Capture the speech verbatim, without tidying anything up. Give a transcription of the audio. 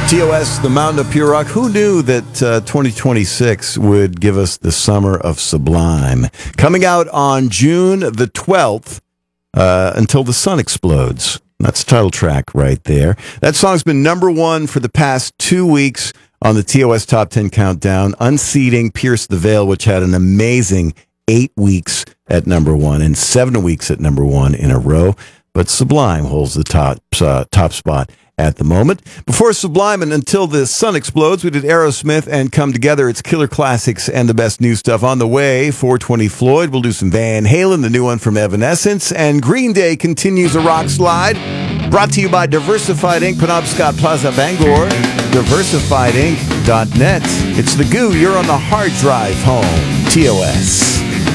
T O S, the Mountain of Pure Rock. Who knew that uh, twenty twenty-six would give us the summer of Sublime? Coming out on June the twelfth, uh, Until the Sun Explodes. That's the title track right there. That song's been number one for the past two weeks on the T O S Top ten Countdown, unseating Pierce the Veil, which had an amazing eight weeks at number one and seven weeks at number one in a row. But Sublime holds the top, uh, top spot at the moment. Before Sublime and Until the Sun Explodes, we did Aerosmith and Come Together. It's Killer Classics and the best new stuff on the way. four twenty Floyd. We'll do some Van Halen, the new one from Evanescence. And Green Day continues a rock slide. Brought to you by Diversified Incorporated. Penobscot Plaza, Bangor. diversified inc dot net. It's the goo. You're on the hard drive home. T O S.